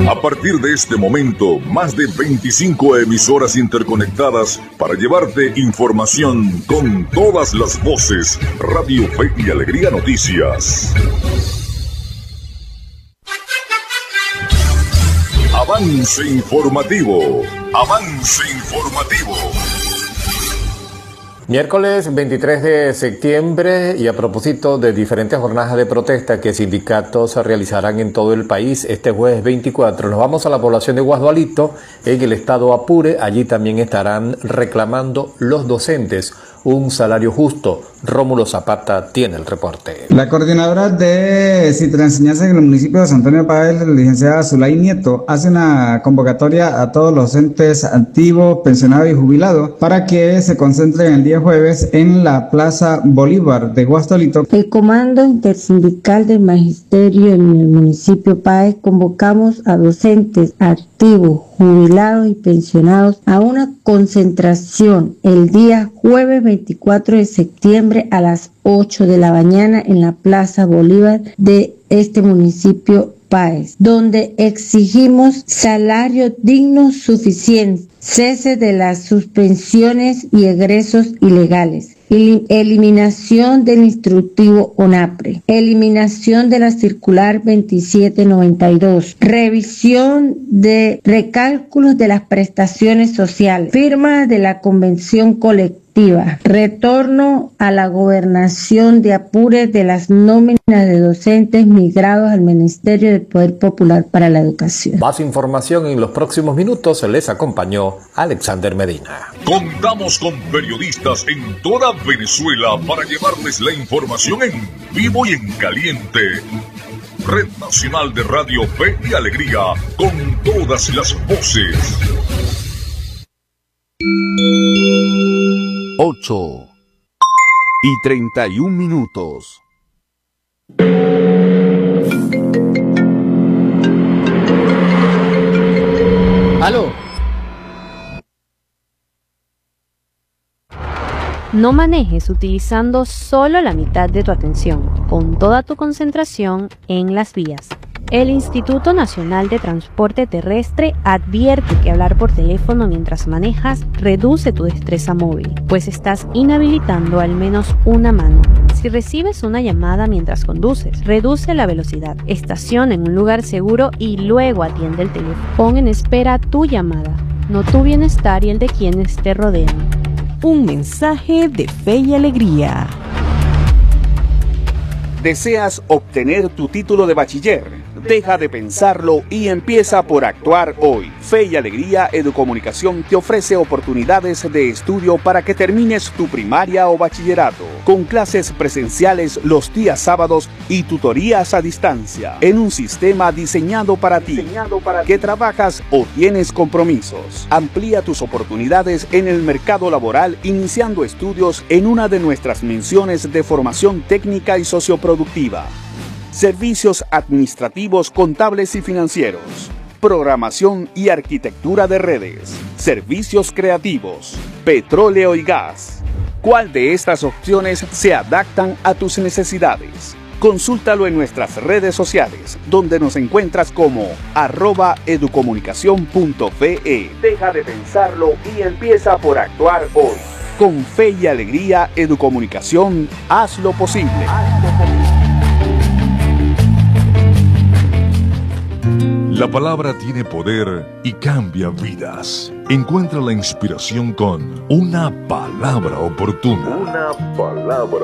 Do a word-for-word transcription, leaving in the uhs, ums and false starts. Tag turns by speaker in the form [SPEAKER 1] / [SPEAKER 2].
[SPEAKER 1] A partir de este momento, más de veinticinco emisoras interconectadas para llevarte información con todas las voces. Radio Fe y Alegría Noticias. Avance informativo. Avance informativo.
[SPEAKER 2] Miércoles veintitrés de septiembre, y a propósito de diferentes jornadas de protesta que sindicatos realizarán en todo el país este jueves veinticuatro, nos vamos a la población de Guasdualito, en el estado Apure. Allí también estarán reclamando los docentes un salario justo. Rómulo Zapata tiene el reporte.
[SPEAKER 3] La coordinadora de Citranenseñanza en el municipio de San Antonio Páez, la licenciada Zulay Nieto, hace una convocatoria a todos los docentes activos, pensionados y jubilados para que se concentren el día jueves en la Plaza Bolívar de Guasdualito.
[SPEAKER 4] El Comando Intersindical del Magisterio en el municipio Páez convocamos a docentes activos, jubilados y pensionados a una concentración el día jueves veinticuatro de septiembre a las ocho de la mañana en la Plaza Bolívar de este municipio Páez, donde exigimos salario digno suficiente, cese de las suspensiones y egresos ilegales, eliminación del instructivo ONAPRE, eliminación de la circular veintisiete noventa y dos, revisión de recálculos de las prestaciones sociales, firma de la convención colectiva, retorno a la gobernación de Apure de las nóminas de docentes migrados al Ministerio del Poder Popular para la Educación.
[SPEAKER 2] Más información en los próximos minutos. Les acompañó Alexander Medina.
[SPEAKER 1] Contamos con periodistas en toda Venezuela para llevarles la información en vivo y en caliente. Red Nacional de Radio Fe y Alegría, con todas las voces.
[SPEAKER 5] ocho y treinta y un minutos.
[SPEAKER 6] ¡Aló!
[SPEAKER 7] No manejes utilizando solo la mitad de tu atención, con toda tu concentración en las vías. El Instituto Nacional de Transporte Terrestre advierte que hablar por teléfono mientras manejas reduce tu destreza móvil, pues estás inhabilitando al menos una mano. Si recibes una llamada mientras conduces, reduce la velocidad, estaciona en un lugar seguro y luego atiende el teléfono. Pon en espera tu llamada, no tu bienestar y el de quienes te rodean.
[SPEAKER 8] Un mensaje de Fe y Alegría.
[SPEAKER 9] ¿Deseas obtener tu título de bachiller? Deja de pensarlo y empieza por actuar hoy. Fe y Alegría Educomunicación te ofrece oportunidades de estudio para que termines tu primaria o bachillerato, con clases presenciales los días sábados y tutorías a distancia, en un sistema diseñado para ti, diseñado para que trabajas o tienes compromisos. Amplía tus oportunidades en el mercado laboral iniciando estudios en una de nuestras menciones de formación técnica y socioproductiva. Servicios administrativos, contables y financieros, programación y arquitectura de redes, servicios creativos, petróleo y gas. ¿Cuál de estas opciones se adaptan a tus necesidades? Consúltalo en nuestras redes sociales, donde nos encuentras como arroba educomunicación punto fe. Deja de pensarlo y empieza por actuar hoy. Con Fe y Alegría Educomunicación, haz lo posible. Haz lo posible.
[SPEAKER 1] La palabra tiene poder y cambia vidas. Encuentra la inspiración con una palabra oportuna. Una palabra